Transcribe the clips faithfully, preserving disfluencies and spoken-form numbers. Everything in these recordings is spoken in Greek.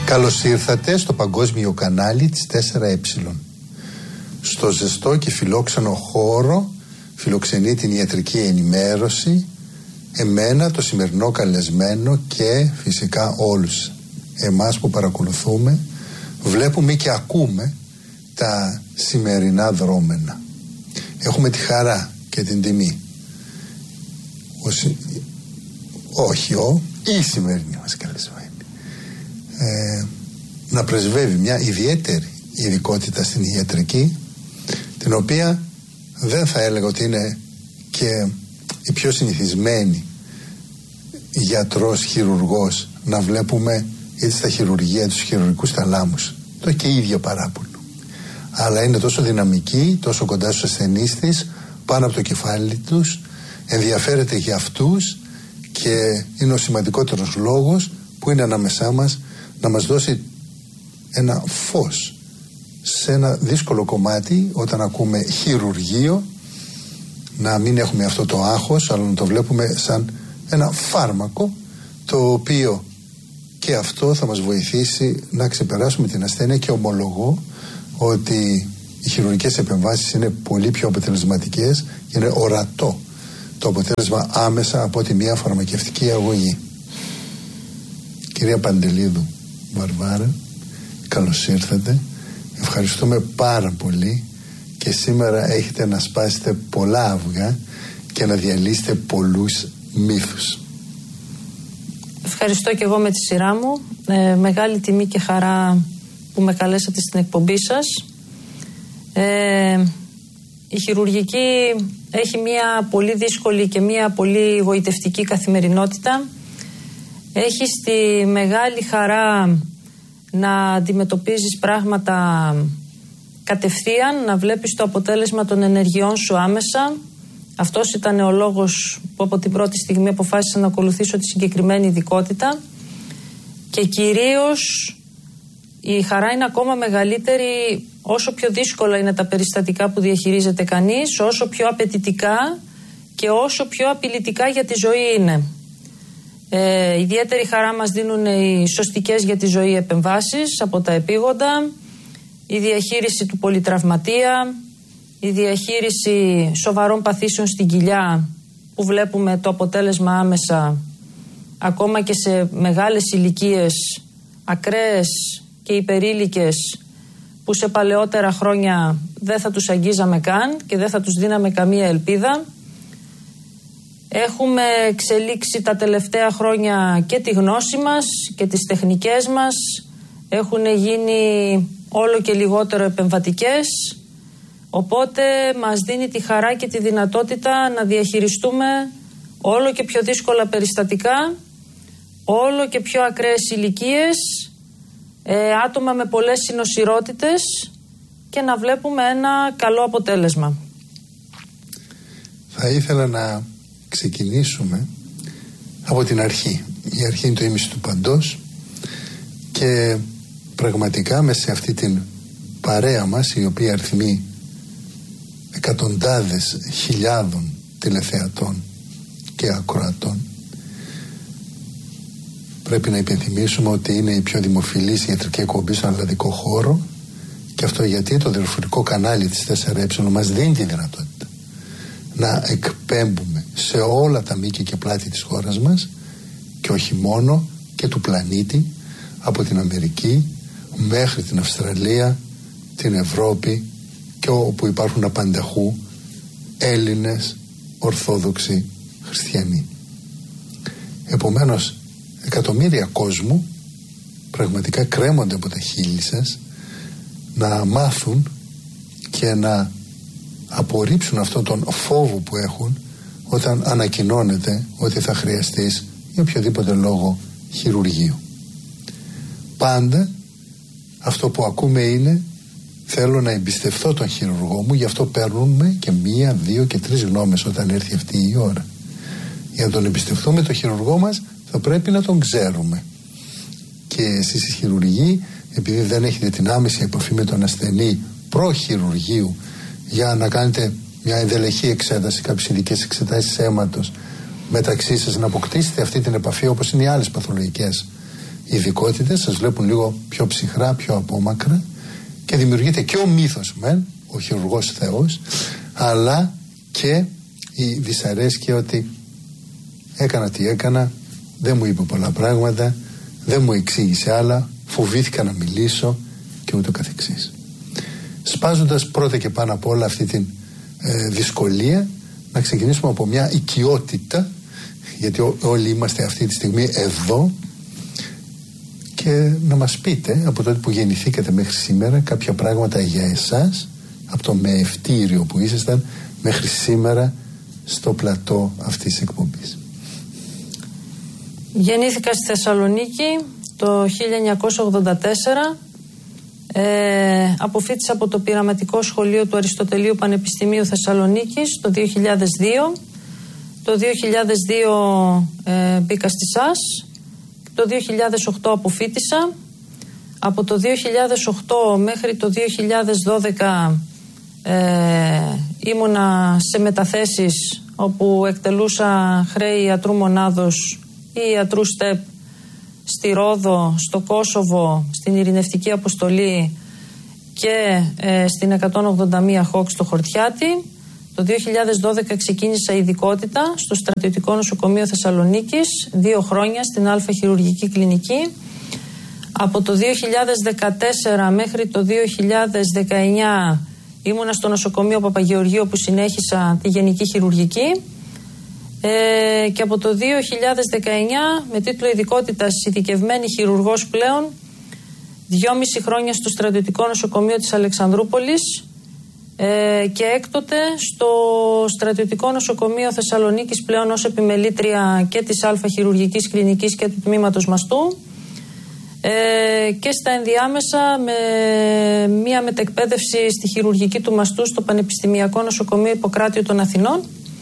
Καλώς ήρθατε στο παγκόσμιο κανάλι της τέσσερα ε. Στο ζεστό και φιλόξενο χώρο φιλοξενεί την ιατρική ενημέρωση, εμένα, το σημερινό καλεσμένο και φυσικά όλους εμάς που παρακολουθούμε, βλέπουμε και ακούμε τα σημερινά δρόμενα. Έχουμε τη χαρά και την τιμή, ο, όχι ο, η σημερινή μας καλεσμένη, ε, να πρεσβεύει μια ιδιαίτερη ειδικότητα στην ιατρική, την οποία δεν θα έλεγα ότι είναι και η πιο συνηθισμένη γιατρός, χειρουργός να βλέπουμε είτε στα χειρουργεία, τους χειρουργικούς θαλάμους. Το έχει και η ίδια παράπονο. Αλλά είναι τόσο δυναμική, τόσο κοντά στους ασθενείς της, πάνω από το κεφάλι τους, ενδιαφέρεται για αυτούς και είναι ο σημαντικότερος λόγος που είναι ανάμεσά μας να μας δώσει ένα φως σε ένα δύσκολο κομμάτι όταν ακούμε χειρουργείο, να μην έχουμε αυτό το άγχος, αλλά να το βλέπουμε σαν ένα φάρμακο το οποίο και αυτό θα μας βοηθήσει να ξεπεράσουμε την ασθένεια, και ομολογώ ότι οι χειρουργικές επεμβάσεις είναι πολύ πιο αποτελεσματικές και είναι ορατό το αποτέλεσμα άμεσα από τη μία φαρμακευτική αγωγή. Κυρία Παντελίδου Βαρβάρα, καλώς ήρθατε. Ευχαριστούμε πάρα πολύ και σήμερα έχετε να σπάσετε πολλά αυγά και να διαλύσετε πολλούς μύθους. Ευχαριστώ και εγώ με τη σειρά μου. Ε, μεγάλη τιμή και χαρά που με καλέσατε στην εκπομπή σας. Ε, η χειρουργική έχει μια πολύ δύσκολη και μια πολύ γοητευτική καθημερινότητα. Έχει τη μεγάλη χαρά να αντιμετωπίζεις πράγματα κατευθείαν, να βλέπεις το αποτέλεσμα των ενεργειών σου άμεσα. Αυτός ήταν ο λόγος που από την πρώτη στιγμή αποφάσισα να ακολουθήσω τη συγκεκριμένη ειδικότητα, και κυρίως η χαρά είναι ακόμα μεγαλύτερη όσο πιο δύσκολα είναι τα περιστατικά που διαχειρίζεται κανείς, όσο πιο απαιτητικά και όσο πιο απειλητικά για τη ζωή είναι. Ε, ιδιαίτερη χαρά μας δίνουν οι σωστικές για τη ζωή επεμβάσεις από τα επίγοντα, η διαχείριση του πολυτραυματία, η διαχείριση σοβαρών παθήσεων στην κοιλιά που βλέπουμε το αποτέλεσμα άμεσα ακόμα και σε μεγάλες ηλικίες, ακραίες και υπερήλικες, που σε παλαιότερα χρόνια δεν θα τους αγγίζαμε καν και δεν θα τους δίναμε καμία ελπίδα. Έχουμε εξελίξει τα τελευταία χρόνια και τη γνώση μας και τις τεχνικές μας. Έχουν γίνει όλο και λιγότερο επεμβατικές. Οπότε μας δίνει τη χαρά και τη δυνατότητα να διαχειριστούμε όλο και πιο δύσκολα περιστατικά, όλο και πιο ακραίες ηλικίες, ε, άτομα με πολλές συνοσυρότητες, και να βλέπουμε ένα καλό αποτέλεσμα. Θα ήθελα να ξεκινήσουμε από την αρχή. Η αρχή είναι το ίμιση του παντός, και πραγματικά μέσα σε αυτή την παρέα μας, η οποία αριθμεί εκατοντάδες χιλιάδων τηλεθεατών και ακροατών, πρέπει να υπενθυμίσουμε ότι είναι η πιο δημοφιλής ιατρική εκπομπή στον ελλαδικό χώρο, και αυτό γιατί το δορυφορικό κανάλι της τέσσερα ε μας δίνει τη δυνατότητα να εκπέμπουμε σε όλα τα μήκη και πλάτη της χώρας μας, και όχι μόνο, και του πλανήτη, από την Αμερική μέχρι την Αυστραλία, την Ευρώπη και όπου υπάρχουν απανταχού Έλληνες, Ορθόδοξοι, Χριστιανοί. Επομένως, εκατομμύρια κόσμου πραγματικά κρέμονται από τα χείλη σας να μάθουν και να απορρίψουν αυτόν τον φόβο που έχουν όταν ανακοινώνεται ότι θα χρειαστείς για οποιοδήποτε λόγο χειρουργείο. Πάντα αυτό που ακούμε είναι: θέλω να εμπιστευτώ τον χειρουργό μου, γι' αυτό παίρνουμε και μία, δύο και τρεις γνώμες όταν έρθει αυτή η ώρα. Για να τον εμπιστευτούμε τον χειρουργό μας θα πρέπει να τον ξέρουμε. Και εσείς οι χειρουργοί, επειδή δεν έχετε την άμεση επαφή με τον ασθενή προχειρουργείου για να κάνετε μια ενδελεχή εξέταση, κάποιες ειδικές εξετάσεις αίματος μεταξύ σας, να αποκτήσετε αυτή την επαφή όπως είναι οι άλλες παθολογικές ειδικότητες, σας βλέπουν λίγο πιο ψυχρά, πιο απόμακρα και δημιουργείται και ο μύθος μεν, ο χειρουργός Θεός, αλλά και η δυσαρέσκεια ότι έκανα τι έκανα, δεν μου είπε πολλά πράγματα, δεν μου εξήγησε άλλα, φοβήθηκα να μιλήσω και ούτω καθεξής. Σπάζοντας πρώτα και πάνω απ' όλα αυτή την ε, δυσκολία, να ξεκινήσουμε από μια οικειότητα, γιατί ό, όλοι είμαστε αυτή τη στιγμή εδώ, και να μας πείτε από τότε που γεννηθήκατε μέχρι σήμερα κάποια πράγματα για εσάς, από το μεευτήριο που ήσασταν μέχρι σήμερα στο πλατό αυτής της εκπομπής. Γεννήθηκα στη Θεσσαλονίκη το χίλια εννιακόσια ογδόντα τέσσερα. Ε, αποφοίτησα από το πειραματικό σχολείο του Αριστοτελείου Πανεπιστημίου Θεσσαλονίκης το δύο χιλιάδες δύο. Το δύο χιλιάδες δύο ε, μπήκα στη ΣΑΣ. Το δύο χιλιάδες οκτώ αποφοίτησα. Από το δύο χιλιάδες οκτώ μέχρι το δύο χιλιάδες δώδεκα ε, ήμουνα σε μεταθέσεις όπου εκτελούσα χρέη ιατρού μονάδος ή ιατρού ΣΤΕΠ στη Ρόδο, στο Κόσοβο, στην Ειρηνευτική Αποστολή και ε, στην εκατόν ογδόντα μία Χόκ στο Χορτιάτι. Το δύο χιλιάδες δώδεκα ξεκίνησα ειδικότητα στο Στρατιωτικό Νοσοκομείο Θεσσαλονίκης, δύο χρόνια στην Α Χειρουργική Κλινική. Από το δύο χιλιάδες δεκατέσσερα μέχρι το δύο χιλιάδες δεκαεννιά ήμουνα στο νοσοκομείο Παπαγεωργίου που συνέχισα τη Γενική Χειρουργική. Ε, και από το δύο χιλιάδες δεκαεννιά με τίτλο ειδικότητας ειδικευμένη χειρουργός πλέον, δυόμιση χρόνια στο Στρατιωτικό Νοσοκομείο της Αλεξανδρούπολης ε, και έκτοτε στο Στρατιωτικό Νοσοκομείο Θεσσαλονίκης πλέον ως επιμελήτρια και της Α Χειρουργικής Κλινικής και του Τμήματος Μαστού ε, και στα ενδιάμεσα με μία μετεκπαίδευση στη χειρουργική του Μαστού στο Πανεπιστημιακό Νοσοκομείο Ιπποκράτειου των Αθηνών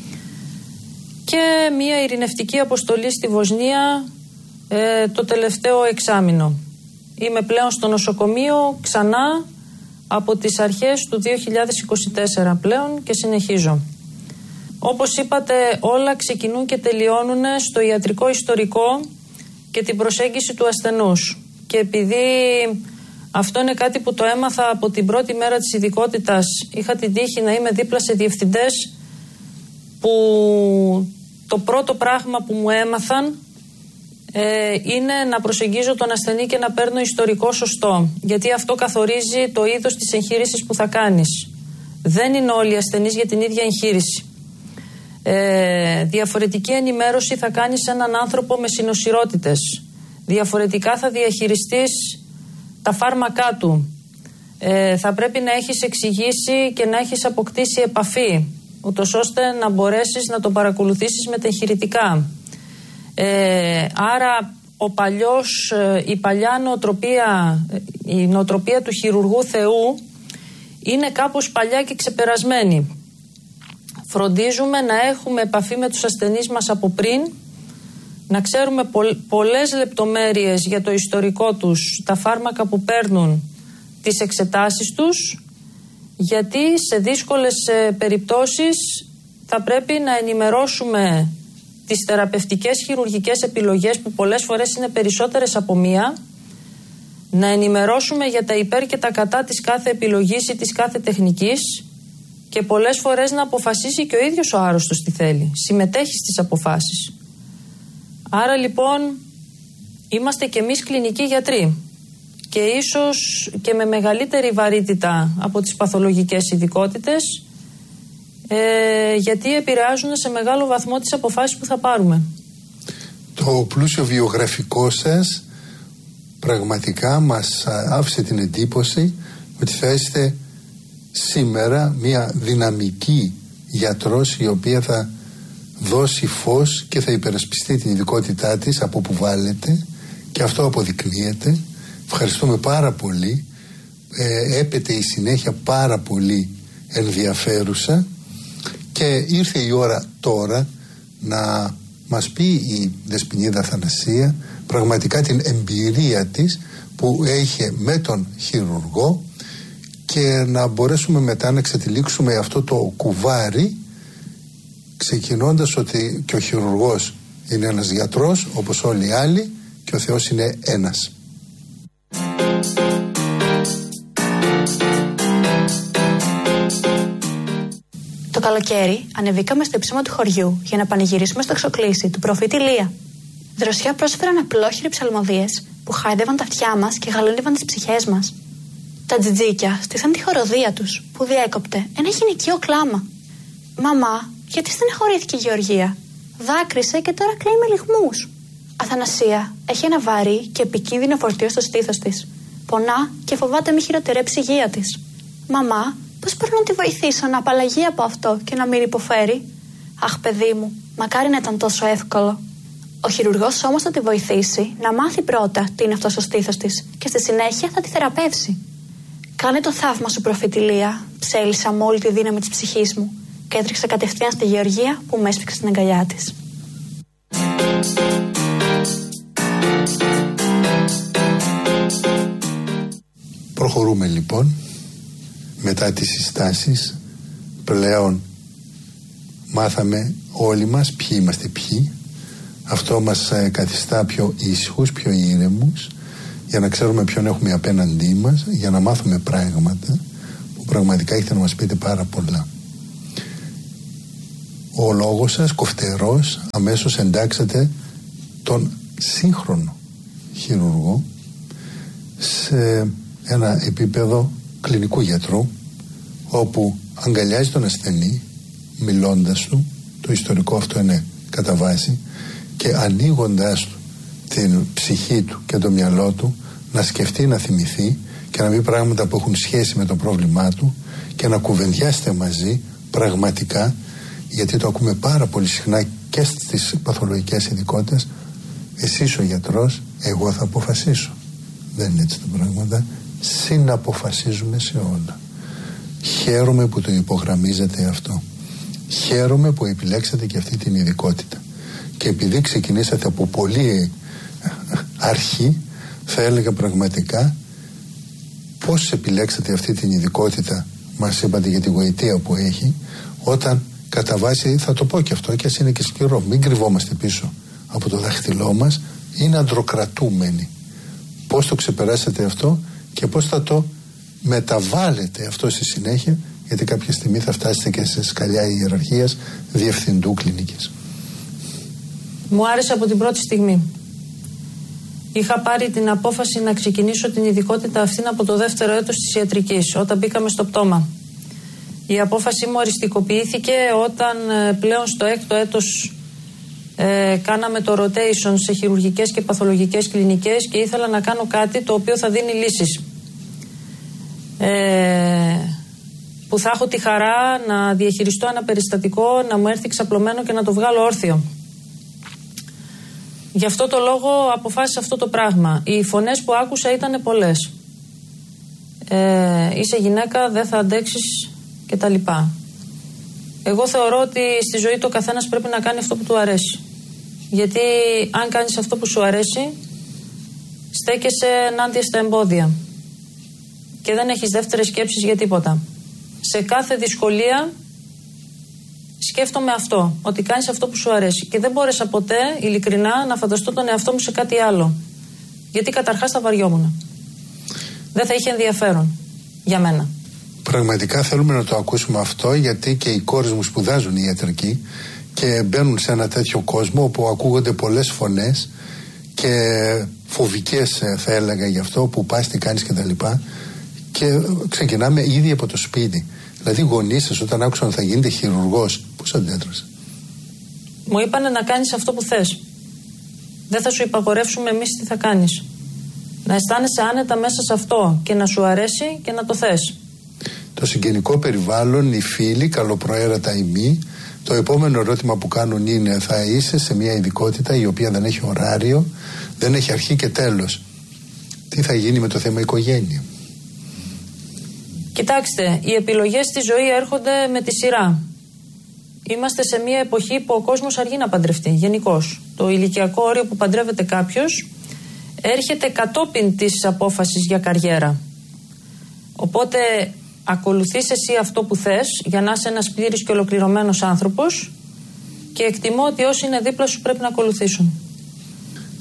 και μία ειρηνευτική αποστολή στη Βοσνία ε, το τελευταίο εξάμηνο. Είμαι πλέον στο νοσοκομείο ξανά από τις αρχές του δύο χιλιάδες είκοσι τέσσερα πλέον και συνεχίζω. Όπως είπατε, όλα ξεκινούν και τελειώνουν στο ιατρικό ιστορικό και την προσέγγιση του ασθενούς. Και επειδή αυτό είναι κάτι που το έμαθα από την πρώτη μέρα της ειδικότητας, είχα την τύχη να είμαι δίπλα σε διευθυντές που το πρώτο πράγμα που μου έμαθαν ε, είναι να προσεγγίζω τον ασθενή και να παίρνω ιστορικό σωστό. Γιατί αυτό καθορίζει το είδος της εγχείρησης που θα κάνεις. Δεν είναι όλοι οι ασθενείς για την ίδια εγχείρηση. Ε, διαφορετική ενημέρωση θα κάνεις έναν άνθρωπο με συνοσυρότητες. Διαφορετικά θα διαχειριστείς τα φάρμακά του. Ε, θα πρέπει να έχεις εξηγήσει και να έχεις αποκτήσει επαφή, ούτως ώστε να μπορέσεις να τον παρακολουθήσεις μετεγχειρητικά. Ε, άρα ο παλιός, η παλιά νοοτροπία, η νοοτροπία του χειρουργού Θεού είναι κάπως παλιά και ξεπερασμένη. Φροντίζουμε να έχουμε επαφή με τους ασθενείς μας από πριν, να ξέρουμε πολλές λεπτομέρειες για το ιστορικό τους, τα φάρμακα που παίρνουν, τις εξετάσεις τους, γιατί σε δύσκολες περιπτώσεις θα πρέπει να ενημερώσουμε τις θεραπευτικές χειρουργικές επιλογές που πολλές φορές είναι περισσότερες από μία, να ενημερώσουμε για τα υπέρ και τα κατά της κάθε επιλογής ή της κάθε τεχνικής και πολλές φορές να αποφασίσει και ο ίδιος ο άρρωστος τι θέλει, συμμετέχει στις αποφάσεις. Άρα λοιπόν είμαστε και εμείς κλινικοί γιατροί και ίσως και με μεγαλύτερη βαρύτητα από τις παθολογικές ειδικότητες, ε, γιατί επηρεάζουν σε μεγάλο βαθμό τις αποφάσεις που θα πάρουμε. Το πλούσιο βιογραφικό σας πραγματικά μας άφησε την εντύπωση ότι θα είστε σήμερα μια δυναμική γιατρός η οποία θα δώσει φως και θα υπερασπιστεί την ειδικότητά της από που βάλετε, και αυτό αποδεικνύεται. Ευχαριστούμε πάρα πολύ. Ε, έπεται η συνέχεια πάρα πολύ ενδιαφέρουσα και ήρθε η ώρα τώρα να μας πει η Δεσποινίδα Θανασία πραγματικά την εμπειρία της που έχει με τον χειρουργό και να μπορέσουμε μετά να ξετυλίξουμε αυτό το κουβάρι, ξεκινώντας ότι και ο χειρουργός είναι ένας γιατρός όπως όλοι οι άλλοι και ο Θεός είναι ένας. Το καλοκαίρι ανεβήκαμε στο υψώμα του χωριού για να πανηγυρίσουμε στο εξοκλήσι του προφήτη Ηλία. Δροσιά πρόσφεραν απλόχειροι ψαλμοδίες που χάιδευαν τα αυτιά μας και γαλήνευαν τις ψυχές μας. Τα τζιτζίκια στήσαν τη χοροδία τους που διέκοπτε ένα γυναικείο κλάμα. Μαμά, γιατί στεναχωρήθηκε η Γεωργία? Δάκρυσε και τώρα κλαίει με λυγμούς. Αθανασία έχει ένα βαρύ και επικίνδυνο φορτίο στο στήθος της. Πονά και φοβάται μη χειροτερέψει η υγεία της. Μαμά, πώς μπορώ να τη βοηθήσω να απαλλαγεί από αυτό και να μην υποφέρει? Αχ, παιδί μου, μακάρι να ήταν τόσο εύκολο. Ο χειρουργός όμως θα τη βοηθήσει να μάθει πρώτα τι είναι αυτό στο στήθος της και στη συνέχεια θα τη θεραπεύσει. Κάνε το θαύμα σου, προφήτη Ηλία, ψέλισα με όλη τη δύναμη της ψυχής μου και έτρεξα κατευθείαν στη Γεωργία που με έσφιξε στην αγκαλιά της. Προχωρούμε λοιπόν. Μετά τις συστάσεις πλέον μάθαμε όλοι μας ποιοι είμαστε ποιοι. Αυτό μας καθιστά πιο ήσυχους, πιο ήρεμους, για να ξέρουμε ποιον έχουμε απέναντί μας, για να μάθουμε πράγματα που πραγματικά έχετε να μας πείτε πάρα πολλά. Ο λόγος σας κοφτερός αμέσως εντάξατε τον σύγχρονο χειρουργό σε ένα επίπεδο κλινικού γιατρού, όπου αγκαλιάζει τον ασθενή μιλώντας του, το ιστορικό αυτό είναι κατά βάση, και ανοίγοντάς του την ψυχή του και το μυαλό του να σκεφτεί, να θυμηθεί και να πει πράγματα που έχουν σχέση με το πρόβλημά του και να κουβεντιάσετε μαζί πραγματικά, γιατί το ακούμε πάρα πολύ συχνά και στις παθολογικές ειδικότητες. Εσείς ο γιατρός, εγώ θα αποφασίσω. Δεν είναι έτσι τα πράγματα. Συναποφασίζουμε σε όλα. Χαίρομαι που το υπογραμμίζετε αυτό. Χαίρομαι που επιλέξατε και αυτή την ειδικότητα. Και επειδή ξεκινήσατε από πολύ αρχή, θα έλεγα πραγματικά πώς επιλέξατε αυτή την ειδικότητα. Μας είπατε για τη γοητεία που έχει, όταν κατά βάση, θα το πω και αυτό και ας είναι και σκληρό, μην κρυβόμαστε πίσω από το δάχτυλό μας, είναι αντροκρατούμενοι. Πώς το ξεπεράσατε αυτό και πώς θα το μεταβάλλετε αυτό στη συνέχεια, γιατί κάποια στιγμή θα φτάσετε και σε σκαλιά ιεραρχίας διευθυντού κλινικής. Μου άρεσε από την πρώτη στιγμή. Είχα πάρει την απόφαση να ξεκινήσω την ειδικότητα αυτήν από το δεύτερο έτος της ιατρικής, όταν μπήκαμε στο πτώμα. Η απόφαση μου οριστικοποιήθηκε όταν πλέον στο έκτο έτος ε, κάναμε το rotation σε χειρουργικές και παθολογικές κλινικές και ήθελα να κάνω κάτι το οποίο θα δίνει λύσεις. Ε, που θα έχω τη χαρά να διαχειριστώ ένα περιστατικό, να μου έρθει ξαπλωμένο και να το βγάλω όρθιο. Γι' αυτό το λόγο αποφάσισα αυτό το πράγμα. Οι φωνές που άκουσα ήταν πολλές. Ε, είσαι γυναίκα, δεν θα αντέξεις και τα λοιπά. Εγώ θεωρώ ότι στη ζωή το καθένας πρέπει να κάνει αυτό που του αρέσει. Γιατί αν κάνεις αυτό που σου αρέσει, στέκεσαι ενάντια στα εμπόδια. Και δεν έχεις δεύτερες σκέψεις για τίποτα. Σε κάθε δυσκολία σκέφτομαι αυτό, ότι κάνεις αυτό που σου αρέσει. Και δεν μπόρεσα ποτέ, ειλικρινά, να φανταστώ τον εαυτό μου σε κάτι άλλο. Γιατί καταρχάς θα βαριόμουν. Δεν θα είχε ενδιαφέρον για μένα. Πραγματικά θέλουμε να το ακούσουμε αυτό, γιατί και οι κόρες μου σπουδάζουν ιατρική και μπαίνουν σε ένα τέτοιο κόσμο όπου ακούγονται πολλές φωνές και φοβικές, θα έλεγα, γι' αυτό που πας, τι κάνεις κτλ. Και, και ξεκινάμε ήδη από το σπίτι. Δηλαδή οι γονείς σας όταν άκουσαν ότι θα γίνετε χειρουργός, πώς αντέδρασαν? Μου είπανε να κάνεις αυτό που θες. Δεν θα σου υπαγορεύσουμε εμείς τι θα κάνεις. Να αισθάνεσαι άνετα μέσα σε αυτό και να σου αρέσει και να το θες. Το συγγενικό περιβάλλον, οι φίλοι, καλοπροαίρετα ή μη. Το επόμενο ερώτημα που κάνουν είναι: θα είσαι σε μια ειδικότητα η οποία δεν έχει ωράριο, δεν έχει αρχή και τέλος. Τι θα γίνει με το θέμα οικογένεια? Κοιτάξτε, οι επιλογές στη ζωή έρχονται με τη σειρά. Είμαστε σε μια εποχή που ο κόσμος αργεί να παντρευτεί, γενικώς. Το ηλικιακό όριο που παντρεύεται κάποιος έρχεται κατόπιν της απόφασης για καριέρα. Οπότε ακολουθείς εσύ αυτό που θες για να είσαι ένας πλήρης και ολοκληρωμένος άνθρωπος και εκτιμώ ότι όσοι είναι δίπλα σου πρέπει να ακολουθήσουν.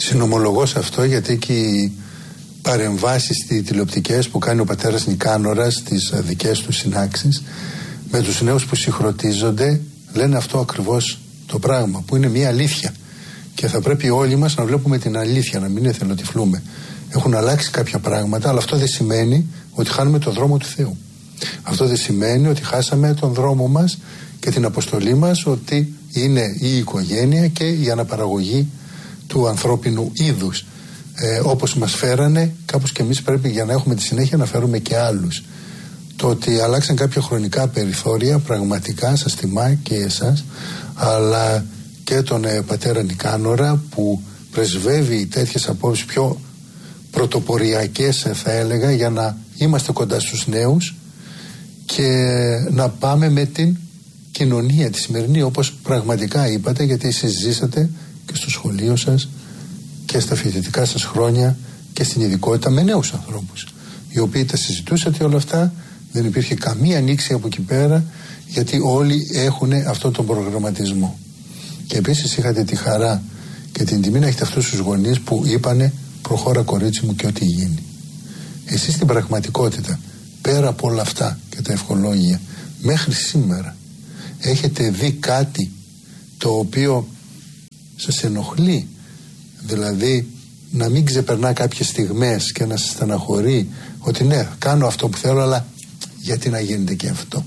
Συνομολογώ σε αυτό, γιατί και οι παρεμβάσεις τηλεοπτικές που κάνει ο πατέρας Νικάνορας στις δικές του συνάξεις με τους νέους που συγχρονίζονται λένε αυτό ακριβώς το πράγμα, που είναι μια αλήθεια. Και θα πρέπει όλοι μας να βλέπουμε την αλήθεια, να μην εθελοτυφλούμε. Έχουν αλλάξει κάποια πράγματα, αλλά αυτό δεν σημαίνει ότι χάνουμε τον δρόμο του Θεού. Αυτό δεν σημαίνει ότι χάσαμε τον δρόμο μας και την αποστολή μας, ότι είναι η οικογένεια και η αναπαραγωγή του ανθρώπινου είδους. Ε, όπως μας φέρανε, κάπως και εμείς πρέπει, για να έχουμε τη συνέχεια, να φέρουμε και άλλους. Το ότι αλλάξαν κάποια χρονικά περιθώρια πραγματικά σας τιμά και εσάς, αλλά και τον ε, πατέρα Νικάνορα, που πρεσβεύει τέτοιες απόψεις πιο πρωτοποριακές, ε, θα έλεγα, για να είμαστε κοντά στους νέους και να πάμε με την κοινωνία τη σημερινή, όπως πραγματικά είπατε, γιατί εσείς ζήσατε και στο σχολείο σας και στα φοιτητικά σας χρόνια και στην ειδικότητα με νέους ανθρώπους, οι οποίοι τα συζητούσατε όλα αυτά, δεν υπήρχε καμία ανοίξη από εκεί πέρα, γιατί όλοι έχουν αυτόν τον προγραμματισμό. Και επίσης είχατε τη χαρά και την τιμή να έχετε αυτούς τους γονείς που είπανε προχώρα κορίτσι μου και ό,τι γίνει. Εσείς στην πραγματικότητα, πέρα από όλα αυτά και τα ευχολόγια, μέχρι σήμερα έχετε δει κάτι το οποίο σας ενοχλεί, δηλαδή να μην ξεπερνά κάποιες στιγμές και να σας στεναχωρεί ότι ναι, κάνω αυτό που θέλω, αλλά γιατί να γίνεται και αυτό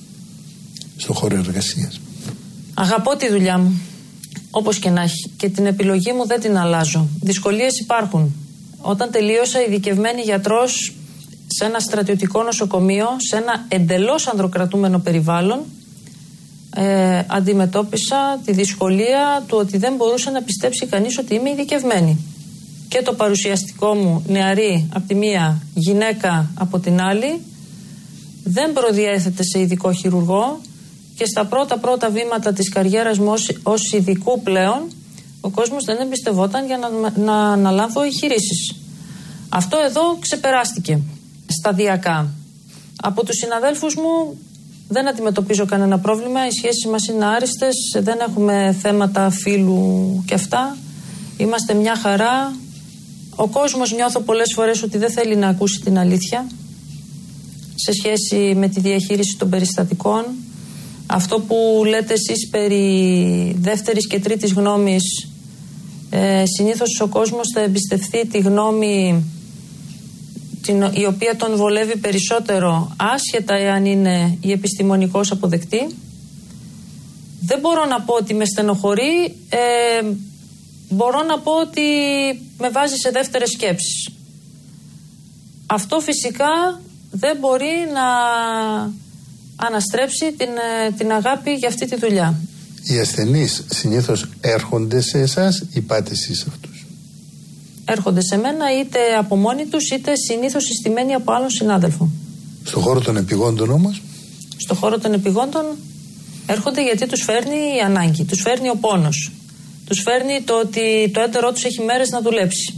στο χώρο εργασίας? Αγαπώ τη δουλειά μου, όπως και να έχει, και την επιλογή μου δεν την αλλάζω. Δυσκολίες υπάρχουν. Όταν τελείωσα ειδικευμένη γιατρός σε ένα στρατιωτικό νοσοκομείο, σε ένα εντελώς ανδροκρατούμενο περιβάλλον, ε, αντιμετώπισα τη δυσκολία του ότι δεν μπορούσε να πιστέψει κανείς ότι είμαι ειδικευμένη. Και το παρουσιαστικό μου, νεαρή από τη μία, γυναίκα από την άλλη, δεν προδιέθετε σε ειδικό χειρουργό, και στα πρώτα πρώτα βήματα της καριέρας μου ως, ως ειδικού πλέον, ο κόσμος δεν εμπιστευόταν για να, να αναλάβω εγχειρήσεις. Αυτό εδώ ξεπεράστηκε σταδιακά. Από τους συναδέλφους μου δεν αντιμετωπίζω κανένα πρόβλημα, οι σχέσεις μας είναι άριστες, δεν έχουμε θέματα φύλου και αυτά, είμαστε μια χαρά. Ο κόσμος, νιώθω πολλές φορές ότι δεν θέλει να ακούσει την αλήθεια σε σχέση με τη διαχείριση των περιστατικών. Αυτό που λέτε εσείς περί δεύτερης και τρίτης γνώμης, ε, συνήθως ο κόσμος θα εμπιστευτεί τη γνώμη την, η οποία τον βολεύει περισσότερο, άσχετα εάν είναι η επιστημονικώς αποδεκτή. Δεν μπορώ να πω ότι με στενοχωρεί, ε, μπορώ να πω ότι με βάζει σε δεύτερες σκέψεις. Αυτό φυσικά δεν μπορεί να αναστρέψει την, την αγάπη για αυτή τη δουλειά. Οι ασθενείς συνήθως έρχονται σε εσάς ή πάτε εσείς αυτούς? Έρχονται σε μένα είτε από μόνοι τους, είτε συνήθως συστημένοι από άλλον συνάδελφο. Στον χώρο των επιγόντων όμως? Στον χώρο των επιγόντων έρχονται γιατί τους φέρνει η ανάγκη, τους φέρνει ο πόνος, τους φέρνει το ότι το έντερό τους έχει μέρες να δουλέψει,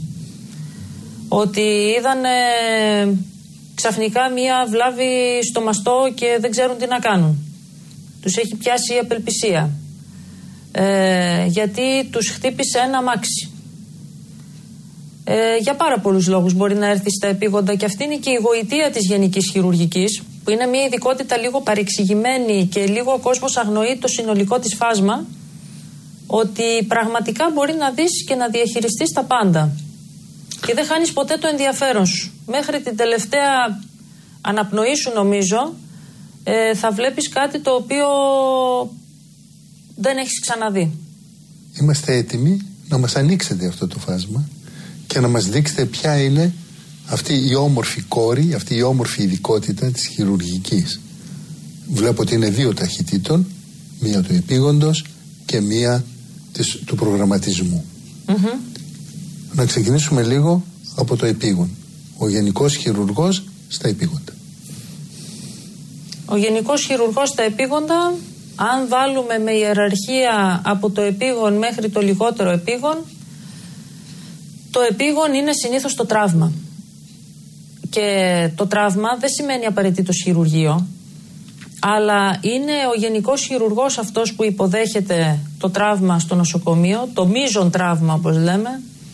ότι είδανε ξαφνικά μία βλάβη στο μαστό και δεν ξέρουν τι να κάνουν. Τους έχει πιάσει η απελπισία. Ε, γιατί τους χτύπησε ένα αμάξι. Ε, για πάρα πολλούς λόγους μπορεί να έρθει στα επίγοντα, και αυτή είναι και η γοητεία της γενικής χειρουργικής, που είναι μια ειδικότητα λίγο παρεξηγημένη και λίγο ο κόσμος αγνοεί το συνολικό της φάσμα, ότι πραγματικά μπορεί να δεις και να διαχειριστείς τα πάντα. Και δεν χάνεις ποτέ το ενδιαφέρον σου. Μέχρι την τελευταία αναπνοή σου, νομίζω, ε, θα βλέπεις κάτι το οποίο δεν έχεις ξαναδεί. Είμαστε έτοιμοι να μας ανοίξετε αυτό το φάσμα και να μας δείξετε ποια είναι αυτή η όμορφη κόρη, αυτή η όμορφη ειδικότητα της χειρουργικής. Βλέπω ότι είναι δύο ταχυτήτων, μία του επίγοντος και μία της, του προγραμματισμού. Mm-hmm. Να ξεκινήσουμε λίγο από το επίγον. Ο γενικός χειρουργός στα επίγοντα. Ο γενικός χειρουργός στα επίγοντα, αν βάλουμε με ιεραρχία από το επίγον μέχρι το λιγότερο επίγον, το επίγον είναι συνήθως το τραύμα. Και το τραύμα δεν σημαίνει απαραίτητος χειρουργείο, αλλά είναι ο γενικός χειρουργός αυτός που υποδέχεται το τραύμα στο νοσοκομείο, το μείζον τραύμα όπως λέμε,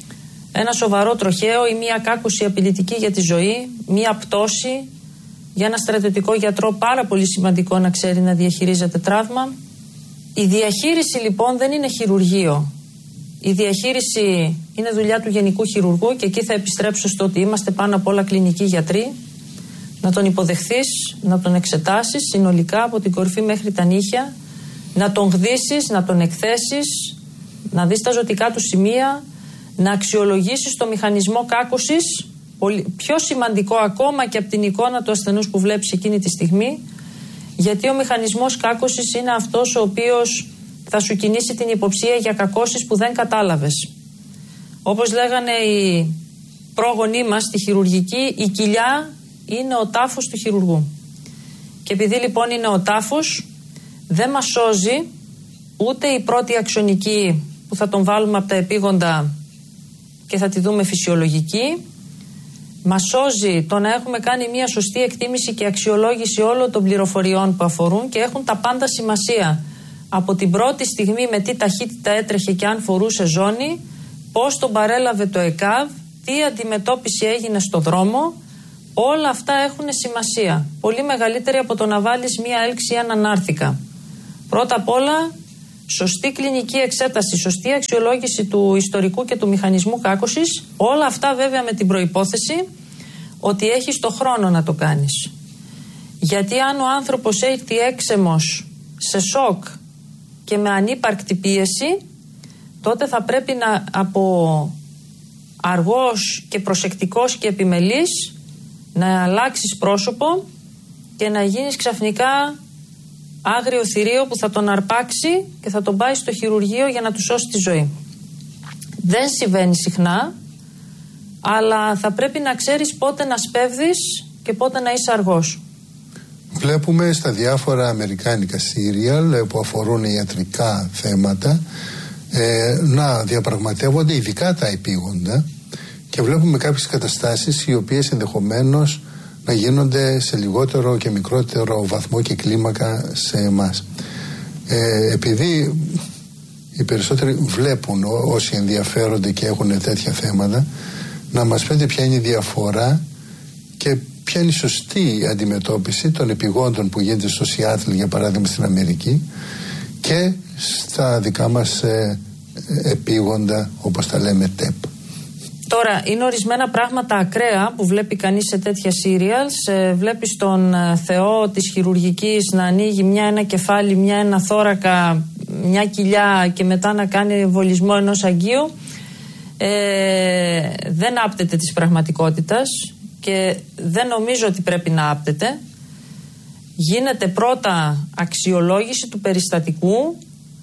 ένα σοβαρό τροχαίο ή μια κάκωση απειλητική για τη ζωή, μια πτώση. Για ένα στρατιωτικό γιατρό πάρα πολύ σημαντικό να ξέρει να διαχειρίζεται τραύμα. Η διαχείριση λοιπόν δεν είναι χειρουργείο. Η διαχείριση είναι δουλειά του γενικού χειρουργού και εκεί θα επιστρέψω στο ότι είμαστε πάνω απ' όλα κλινικοί γιατροί. Να τον υποδεχθείς, να τον εξετάσεις συνολικά από την κορφή μέχρι τα νύχια, να τον γδύσεις, να τον εκθέσεις, να δεις τα ζωτικά του σημεία, να αξιολογήσεις το μηχανισμό κάκωσης, πιο σημαντικό ακόμα και από την εικόνα του ασθενούς που βλέπεις εκείνη τη στιγμή, γιατί ο μηχανισμός κάκωσης είναι αυτός ο οποίος θα σου κινήσει την υποψία για κακώσεις που δεν κατάλαβες. Όπως λέγανε οι πρόγονοί μας στη χειρουργική, η κοιλιά είναι ο τάφος του χειρουργού. Και επειδή λοιπόν είναι ο τάφος, δεν μας σώζει ούτε η πρώτη αξονική που θα τον βάλουμε από τα επίγοντα και θα τη δούμε φυσιολογική. Μας σώζει το να έχουμε κάνει μια σωστή εκτίμηση και αξιολόγηση όλων των πληροφοριών που αφορούν και έχουν τα πάντα σημασία. Από την πρώτη στιγμή με τι ταχύτητα έτρεχε και αν φορούσε ζώνη, πώς τον παρέλαβε το ΕΚΑΒ, τι αντιμετώπιση έγινε στο δρόμο, όλα αυτά έχουν σημασία. Πολύ μεγαλύτερη από το να βάλεις μια έλξη ή έναν άρθικα. Πρώτα απ' όλα, σωστή κλινική εξέταση, σωστή αξιολόγηση του ιστορικού και του μηχανισμού κάκωσης, όλα αυτά βέβαια με την προϋπόθεση ότι έχεις το χρόνο να το κάνεις. Γιατί αν ο άνθρωπος έχει έξαιμος σε σοκ και με ανύπαρκτη πίεση, τότε θα πρέπει να από αργός και προσεκτικός και επιμελής να αλλάξεις πρόσωπο και να γίνεις ξαφνικά άγριο θηρίο που θα τον αρπάξει και θα τον πάει στο χειρουργείο για να του σώσει τη ζωή. Δεν συμβαίνει συχνά, αλλά θα πρέπει να ξέρεις πότε να σπέβδεις και πότε να είσαι αργός. Βλέπουμε στα διάφορα αμερικάνικα σύριαλ που αφορούν ιατρικά θέματα ε, να διαπραγματεύονται ειδικά τα επίγοντα και βλέπουμε κάποιες καταστάσεις οι οποίες ενδεχομένως να γίνονται σε λιγότερο και μικρότερο βαθμό και κλίμακα σε εμάς. Ε, επειδή οι περισσότεροι βλέπουν, όσοι ενδιαφέρονται και έχουν τέτοια θέματα, να μας πείτε ποια είναι η διαφορά και ποια είναι η σωστή αντιμετώπιση των επιγόντων που γίνεται στο Σιάτλ, για παράδειγμα στην Αμερική, και στα δικά μας ε, επίγοντα, όπως τα λέμε, ΤΕΠ. Τώρα, είναι ορισμένα πράγματα ακραία που βλέπει κανείς σε τέτοια serials. Βλέπεις τον Θεό της χειρουργικής να ανοίγει μια ένα κεφάλι, μια ένα θώρακα, μια κοιλιά και μετά να κάνει βολισμό ενός αγγείου. Ε, δεν άπτεται της πραγματικότητας και δεν νομίζω ότι πρέπει να άπτεται. Γίνεται πρώτα αξιολόγηση του περιστατικού,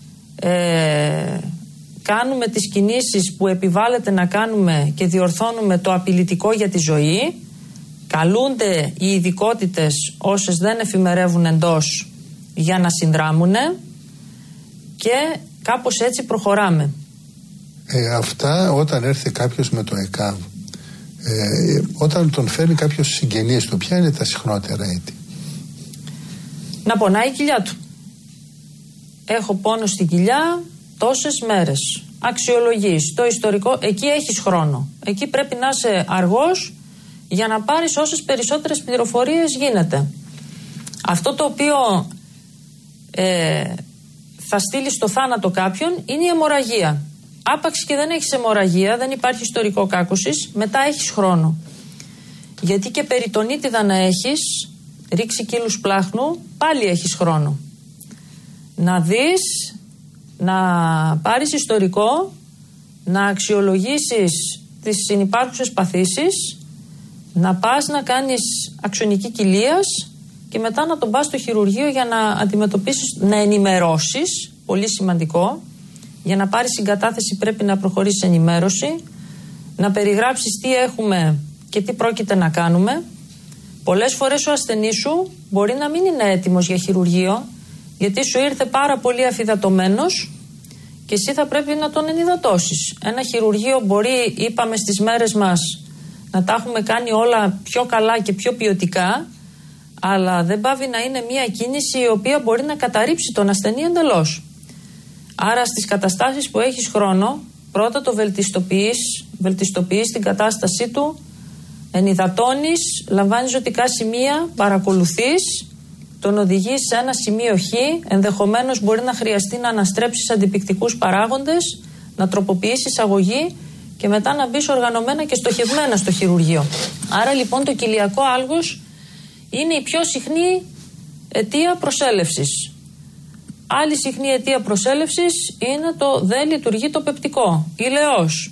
ε, κάνουμε τις κινήσεις που επιβάλλεται να κάνουμε και διορθώνουμε το απειλητικό για τη ζωή. Καλούνται οι ειδικότητες, όσες δεν εφημερεύουν εντός, για να συνδράμουν και κάπως έτσι προχωράμε. Ε, αυτά όταν έρθει κάποιος με το ΕΚΑΒ, ε, όταν τον φέρνει κάποιος συγγενής του, ποια είναι τα συχνότερα έτη? Να πονάει η κοιλιά του. Έχω πόνο στην κοιλιά τόσες μέρες. Αξιολογείς το ιστορικό, εκεί έχεις χρόνο. Εκεί πρέπει να είσαι αργός για να πάρεις όσες περισσότερες πληροφορίες γίνεται. Αυτό το οποίο ε, θα στείλει στο θάνατο κάποιον είναι η αιμορραγία. Άπαξ και δεν έχεις αιμορραγία, δεν υπάρχει ιστορικό κάκωσης, μετά έχεις χρόνο. Γιατί και περιτονίτιδα να έχεις, ρίξει κύλους πλάχνου, πάλι έχεις χρόνο. Να δεις, να πάρεις ιστορικό, να αξιολογήσεις τις συνυπάρχουσες παθήσεις, να πας να κάνεις αξονική κοιλίας και μετά να τον πας στο χειρουργείο για να αντιμετωπίσεις, να ενημερώσεις, πολύ σημαντικό. Για να πάρεις συγκατάθεση πρέπει να προχωρήσεις ενημέρωση, να περιγράψεις τι έχουμε και τι πρόκειται να κάνουμε. Πολλές φορές ο ασθενής σου μπορεί να μην είναι έτοιμος για χειρουργείο, γιατί σου ήρθε πάρα πολύ αφυδατωμένος και εσύ θα πρέπει να τον ενυδατώσεις. Ένα χειρουργείο μπορεί, είπαμε στις μέρες μας, να τα έχουμε κάνει όλα πιο καλά και πιο ποιοτικά, αλλά δεν πάβει να είναι μια κίνηση η οποία μπορεί να καταρρύψει τον ασθενή εντελώς. Άρα στις καταστάσεις που έχεις χρόνο, Πρώτα το βελτιστοποιείς, βελτιστοποιείς την κατάστασή του, ενυδατώνεις, λαμβάνεις ζωτικά σημεία, παρακολουθείς, τον οδηγείς σε ένα σημείο Χ, ενδεχομένως μπορεί να χρειαστεί να αναστρέψεις αντιπυκτικούς παράγοντες, να τροποποιήσεις αγωγή και μετά να μπεις οργανωμένα και στοχευμένα στο χειρουργείο. Άρα λοιπόν το κοιλιακό άλγος είναι η πιο συχνή αιτία προσέλευσης. Άλλη συχνή αιτία προσέλευσης είναι το δεν λειτουργεί το πεπτικό, ηλαιός.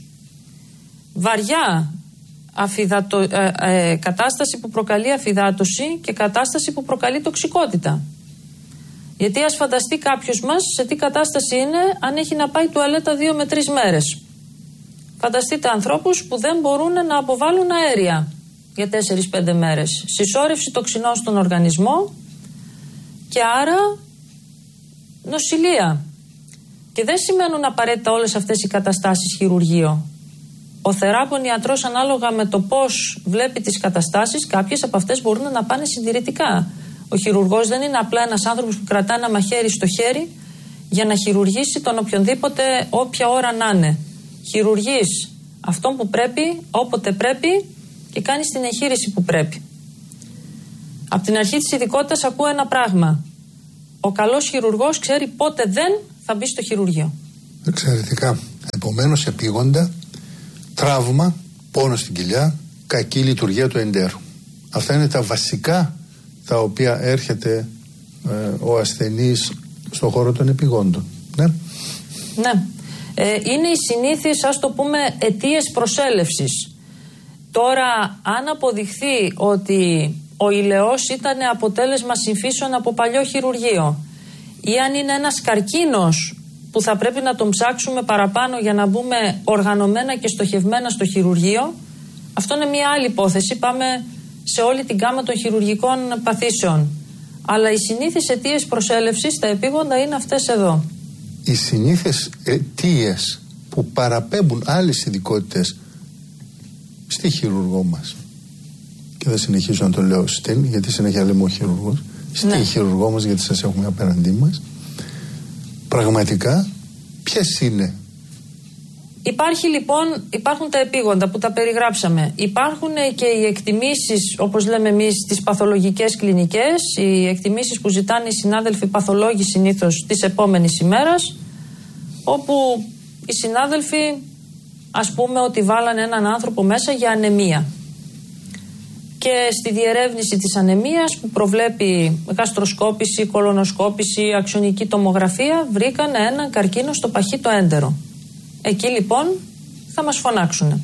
Βαριά αφυδατο, ε, ε, κατάσταση που προκαλεί αφυδάτωση και κατάσταση που προκαλεί τοξικότητα. Γιατί ας φανταστεί κάποιος μας σε τι κατάσταση είναι αν έχει να πάει τουαλέτα δύο με τρεις μέρες. Φανταστείτε ανθρώπους που δεν μπορούν να αποβάλουν αέρια για τέσσερις πέντε μέρες. Συσσόρευση τοξινών στον οργανισμό και άρα νοσηλεία. Και δεν σημαίνουν απαραίτητα όλες αυτές οι καταστάσεις χειρουργείο. Ο θεράπων ιατρός, ανάλογα με το πώς βλέπει τις καταστάσεις, κάποιες από αυτές μπορούν να πάνε συντηρητικά. Ο χειρουργός δεν είναι απλά ένας άνθρωπος που κρατά ένα μαχαίρι στο χέρι για να χειρουργήσει τον οποιονδήποτε όποια ώρα να είναι. Χειρουργείς αυτόν που πρέπει, όποτε πρέπει και κάνεις την εγχείρηση που πρέπει. Από την αρχή της ειδικότητας ακούω ένα πράγμα. Ο καλός χειρουργός ξέρει πότε δεν θα μπει στο χειρουργείο. Εξαιρετικά. Επομένως, επίγοντα, τραύμα, πόνο στην κοιλιά, κακή λειτουργία του εντέρου. Αυτά είναι τα βασικά τα οποία έρχεται ε, ο ασθενής στον χώρο των επιγόντων. Ναι. Ναι. Ε, είναι οι συνήθειες, ας το πούμε, αιτίες προσέλευσης. Τώρα, αν αποδειχθεί ότι ο ηλαιός ήταν αποτέλεσμα συμφύσεων από παλιό χειρουργείο ή αν είναι ένας καρκίνος που θα πρέπει να τον ψάξουμε παραπάνω για να μπούμε οργανωμένα και στοχευμένα στο χειρουργείο, αυτό είναι μια άλλη υπόθεση. Πάμε σε όλη την γάμα των χειρουργικών παθήσεων. Αλλά οι συνήθεις αιτίες προσέλευσης στα επίγοντα είναι αυτές εδώ. Οι συνήθεις αιτίες που παραπέμπουν άλλες ειδικότητες στη χειρουργό μας, και δεν συνεχίζω να το λέω στην, γιατί συνέχεια λέμε ο χειρουργός, στη ναι. χειρουργό μας, γιατί σας έχουμε απέναντί μας, πραγματικά ποιες είναι? Υπάρχει λοιπόν, υπάρχουν τα επίγοντα που τα περιγράψαμε. Υπάρχουν και οι εκτιμήσεις, όπως λέμε εμείς, τις παθολογικές κλινικές, οι εκτιμήσεις που ζητάνε οι συνάδελφοι παθολόγοι συνήθως της επόμενης ημέρας, όπου οι συνάδελφοι ας πούμε ότι βάλανε έναν άνθρωπο μέσα για ανεμία. Και στη διερεύνηση της ανεμίας που προβλέπει γαστροσκόπηση, κολονοσκόπηση, αξονική τομογραφία, βρήκαν έναν καρκίνο στο παχύ το έντερο. Εκεί λοιπόν θα μας φωνάξουνε.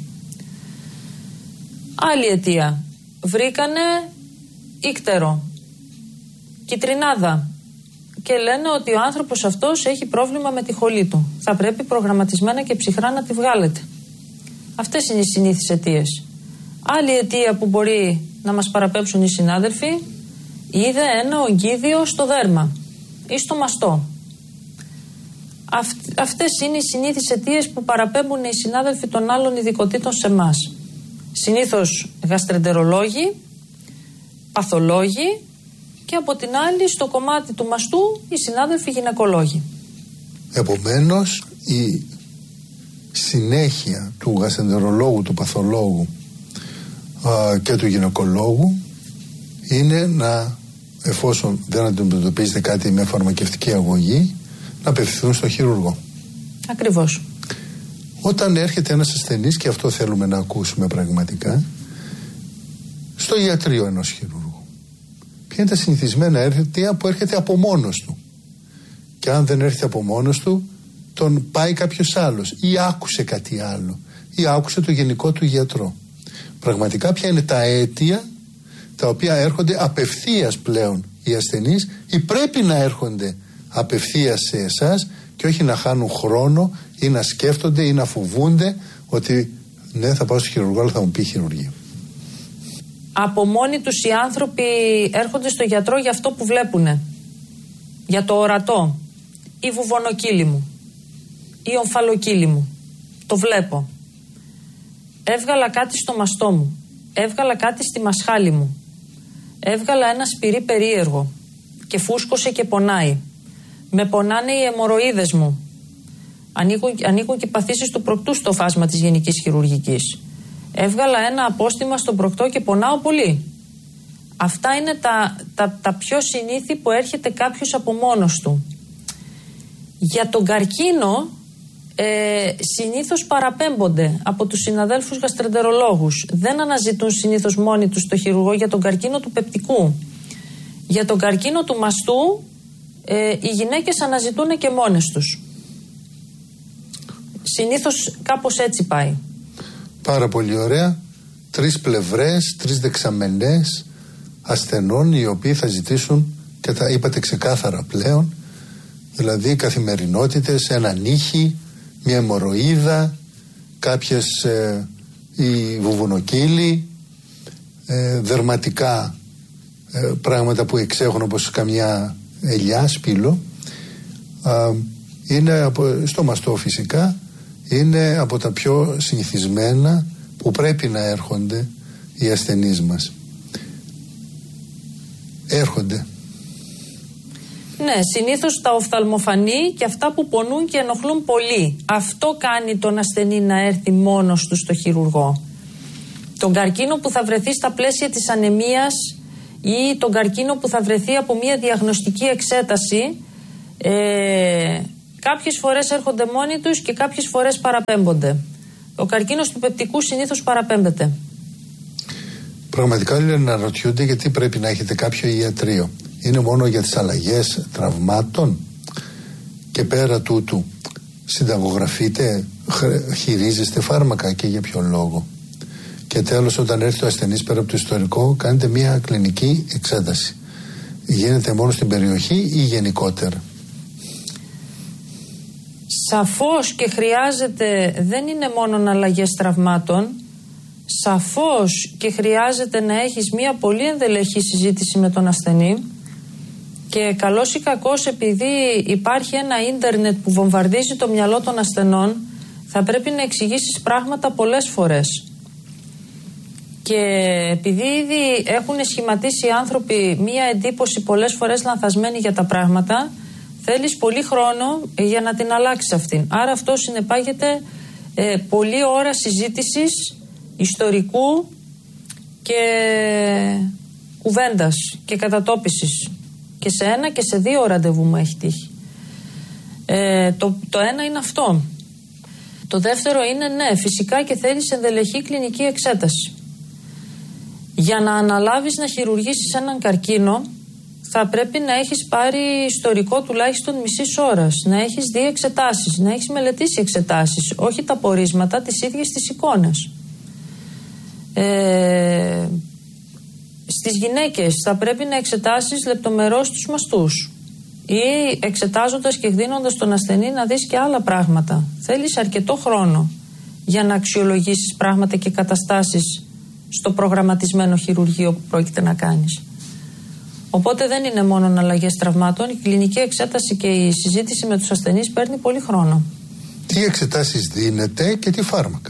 Άλλη αιτία. Βρήκανε ίκτερο, κιτρινάδα και λένε ότι ο άνθρωπος αυτός έχει πρόβλημα με τη χολή του. Θα πρέπει προγραμματισμένα και ψυχρά να τη βγάλετε. Αυτές είναι οι συνήθεις αιτίες. Άλλη αιτία που μπορεί να μας παραπέμψουν οι συνάδελφοι, είδε ένα ογκίδιο στο δέρμα ή στο μαστό. Αυτ, αυτές είναι οι συνήθεις αιτίες που παραπέμπουν οι συνάδελφοι των άλλων ειδικοτήτων σε εμάς. Συνήθως γαστρεντερολόγοι, παθολόγοι και από την άλλη στο κομμάτι του μαστού οι συνάδελφοι γυναικολόγοι. Επομένως η συνέχεια του γαστρεντερολόγου, του παθολόγου α, και του γυναικολόγου είναι να, εφόσον δεν αντιμετωπίζετε κάτι με φαρμακευτική αγωγή, να απευθυνθούν στο χειρουργό. Ακριβώς. Όταν έρχεται ένας ασθενής, και αυτό θέλουμε να ακούσουμε πραγματικά, στο ιατρείο ενός χειρουργού, ποια είναι τα συνηθισμένα αίτια που έρχεται από μόνος του? Και αν δεν έρχεται από μόνος του, τον πάει κάποιος άλλος ή άκουσε κάτι άλλο ή άκουσε το γενικό του γιατρό. Πραγματικά ποια είναι τα αίτια τα οποία έρχονται απευθείας πλέον οι ασθενείς ή πρέπει να έρχονται απευθείας σε εσάς και όχι να χάνουν χρόνο ή να σκέφτονται ή να φοβούνται ότι ναι, θα πάω στο χειρουργό αλλά θα μου πει χειρουργείο. Από μόνοι τους οι άνθρωποι έρχονται στο γιατρό για αυτό που βλέπουνε, για το ορατό, η βουβονοκύλη μου, η ομφαλοκύλη μου, το βλέπω. Έβγαλα κάτι στο μαστό μου, έβγαλα κάτι στη μασχάλη μου, έβγαλα ένα σπυρί περίεργο και φούσκωσε και πονάει. Με πονάνε οι αιμορροίδες μου. Ανοίγουν, ανοίγουν και παθήσεις του προκτού στο φάσμα της γενικής χειρουργικής. Έβγαλα ένα απόστημα στον προκτό και πονάω πολύ. Αυτά είναι τα, τα, τα πιο συνήθη που έρχεται κάποιος από μόνος του. Για τον καρκίνο ε, συνήθως παραπέμπονται από τους συναδέλφους γαστρεντερολόγους. Δεν αναζητούν συνήθως μόνοι τους το χειρουργό για τον καρκίνο του πεπτικού. Για τον καρκίνο του μαστού ε, οι γυναίκες αναζητούν και μόνες τους. Συνήθως κάπως έτσι πάει. Πάρα πολύ ωραία. Τρεις πλευρές, τρεις δεξαμενές ασθενών οι οποίοι θα ζητήσουν, και τα είπατε ξεκάθαρα πλέον, δηλαδή καθημερινότητες, ένα νύχι, μια αιμορροίδα, κάποιες ε, οι βουβουνοκύλοι, ε, δερματικά ε, πράγματα που εξέχουν όπως καμιά ελιά, σπήλο, ε, είναι από, στο μαστό φυσικά, είναι από τα πιο συνηθισμένα που πρέπει να έρχονται οι ασθενείς μας. Έρχονται. Ναι, συνήθως τα οφθαλμοφανή και αυτά που πονούν και ενοχλούν πολύ. Αυτό κάνει τον ασθενή να έρθει μόνος του στο χειρουργό. Τον καρκίνο που θα βρεθεί στα πλαίσια της ανεμίας ή τον καρκίνο που θα βρεθεί από μια διαγνωστική εξέταση, ε, κάποιες φορές έρχονται μόνοι τους και κάποιες φορές παραπέμπονται. Ο καρκίνος του πεπτικού συνήθως παραπέμπεται. Πραγματικά λένε να ρωτιούνται γιατί πρέπει να έχετε κάποιο ιατρείο. Είναι μόνο για τις αλλαγές τραυμάτων? Και πέρα τούτου συνταγογραφείτε, χειρίζεστε φάρμακα, και για ποιο λόγο? Και τέλος, όταν έρθει ο ασθενής πέρα από το ιστορικό, κάνετε μια κλινική εξέταση. Γίνεται μόνο στην περιοχή ή γενικότερα? Σαφώς και χρειάζεται, δεν είναι μόνο αλλαγές τραυμάτων, σαφώς και χρειάζεται να έχεις μια πολύ ενδελεχή συζήτηση με τον ασθενή, και καλώς ή κακώς, επειδή υπάρχει ένα ίντερνετ που βομβαρδίζει το μυαλό των ασθενών, θα πρέπει να εξηγήσεις πράγματα πολλές φορές. Και επειδή ήδη έχουν σχηματίσει οι άνθρωποι μια εντύπωση πολλές φορές λανθασμένη για τα πράγματα, θέλεις πολύ χρόνο για να την αλλάξεις αυτήν. Άρα αυτό συνεπάγεται ε, πολλή ώρα συζήτησης, ιστορικού και κουβέντας και κατατόπισης. Και σε ένα και σε δύο ραντεβού μου έχει τύχει. Ε, το, το ένα είναι αυτό. Το δεύτερο είναι, ναι, φυσικά και θέλεις ενδελεχή κλινική εξέταση. Για να αναλάβεις να χειρουργήσεις έναν καρκίνο, θα πρέπει να έχεις πάρει ιστορικό τουλάχιστον μισής ώρας, να έχεις δει εξετάσεις, να έχεις μελετήσει εξετάσεις, όχι τα πορίσματα, τις ίδιες τις εικόνες. Ε, στις γυναίκες θα πρέπει να εξετάσεις λεπτομερώς τους μαστούς, ή εξετάζοντας και εκδίνοντας τον ασθενή να δεις και άλλα πράγματα. Θέλεις αρκετό χρόνο για να αξιολογήσεις πράγματα και καταστάσεις στο προγραμματισμένο χειρουργείο που πρόκειται να κάνεις. Οπότε δεν είναι μόνο αλλαγές τραυμάτων, η κλινική εξέταση και η συζήτηση με τους ασθενείς παίρνει πολύ χρόνο. Τι εξετάσεις δίνετε και τι φάρμακα?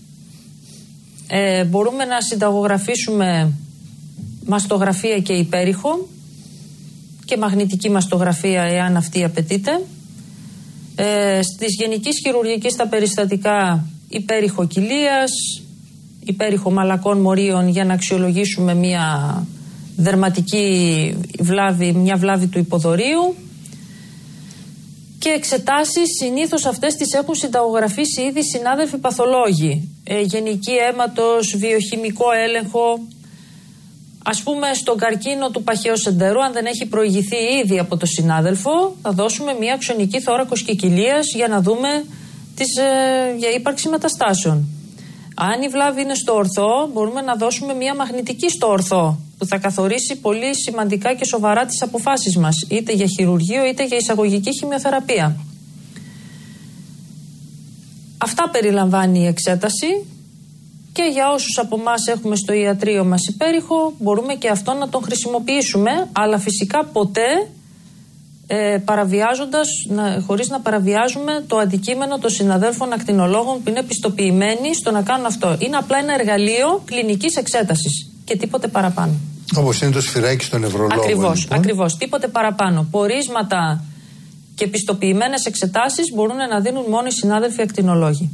Ε, μπορούμε να συνταγογραφήσουμε μαστογραφία και υπέρυχο και μαγνητική μαστογραφία, εάν αυτή απαιτείται. Ε, στις γενικής χειρουργικής στα περιστατικά υπέρυχο κοιλίας, υπέρυχο μαλακών μορίων, για να αξιολογήσουμε μια δερματική βλάβη, μια βλάβη του υποδωρίου. Και εξετάσεις, συνήθως αυτές τις έχουν συνταγογραφήσει ήδη συνάδελφοι παθολόγοι. Ε, γενική αίματος, βιοχημικό έλεγχο. Ας πούμε, στον καρκίνο του παχαίου σεντερού, αν δεν έχει προηγηθεί ήδη από το συνάδελφο, θα δώσουμε μια αξονική θώρακος και κοιλίας για να δούμε τις, ε, για ύπαρξη μεταστάσεων. Αν η βλάβη είναι στο ορθό, μπορούμε να δώσουμε μια μαγνητική στο ορθό, που θα καθορίσει πολύ σημαντικά και σοβαρά τις αποφάσεις μας, είτε για χειρουργείο είτε για εισαγωγική χημειοθεραπεία. Αυτά περιλαμβάνει η εξέταση, και για όσους από εμάς έχουμε στο ιατρείο μας υπέρυχο, μπορούμε και αυτό να τον χρησιμοποιήσουμε, αλλά φυσικά ποτέ ε, παραβιάζοντας, να, χωρίς να παραβιάζουμε το αντικείμενο των συναδέλφων ακτινολόγων που είναι πιστοποιημένοι στο να κάνουν αυτό. Είναι απλά ένα εργαλείο κλινικής εξέτασης και τίποτε παραπάνω. Όπως είναι το σφυράκι στον νευρολόγο. Ακριβώς, λοιπόν. ακριβώς, τίποτε παραπάνω. Πορίσματα Και πιστοποιημένες εξετάσεις μπορούν να δίνουν μόνο οι συνάδελφοι ακτινολόγοι.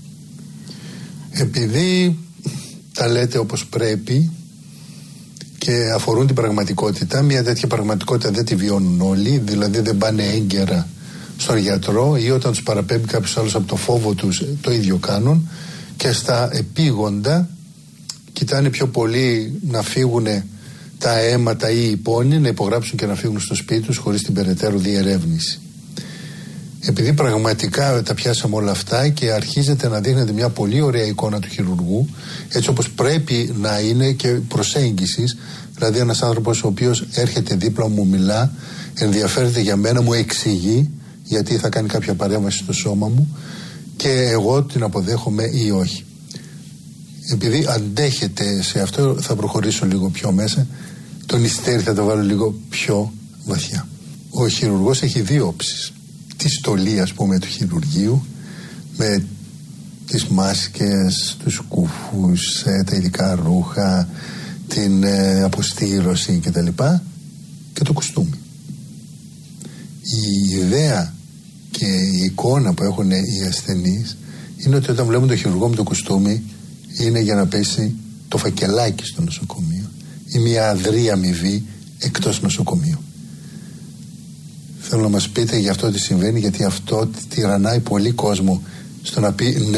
Επειδή τα λέτε όπως πρέπει και αφορούν την πραγματικότητα, μια τέτοια πραγματικότητα δεν τη βιώνουν όλοι, δηλαδή δεν πάνε έγκαιρα στον γιατρό ή όταν τους παραπέμπει κάποιος άλλος από το φόβο τους το ίδιο κάνουν, και στα επίγοντα κοιτάνε πιο πολύ να φύγουν τα αίματα ή οι πόνοι, να υπογράψουν και να φύγουν στο σπίτι τους χωρίς την περαιτέρω διερεύνηση. Επειδή πραγματικά τα πιάσαμε όλα αυτά και αρχίζεται να δείχνεται μια πολύ ωραία εικόνα του χειρουργού, έτσι όπως πρέπει να είναι και προσέγγισης, δηλαδή ένας άνθρωπος ο οποίος έρχεται δίπλα μου, μιλά, ενδιαφέρεται για μένα, μου εξηγεί γιατί θα κάνει κάποια παρέμβαση στο σώμα μου και εγώ την αποδέχομαι ή όχι. Επειδή αντέχετε σε αυτό, θα προχωρήσω λίγο πιο μέσα, τον υστέρι θα το βάλω λίγο πιο βαθιά. Ο χειρουργός έχει δύο όψεις. Τη στολή, ας πούμε, του χειρουργείου, με τις μάσκες, τους κουφούς, τα ειδικά ρούχα, την ε, αποστήρωση κτλ. Και το κουστούμι. Η ιδέα και η εικόνα που έχουν οι ασθενείς είναι ότι όταν βλέπουν τον χειρουργό με το κουστούμι είναι για να πέσει το φακελάκι στο νοσοκομείο ή μια αδρή αμοιβή εκτός νοσοκομείου. Θέλω να μας πείτε για αυτό τι συμβαίνει, γιατί αυτό τυραννάει πολύ κόσμο στο να πει ναι.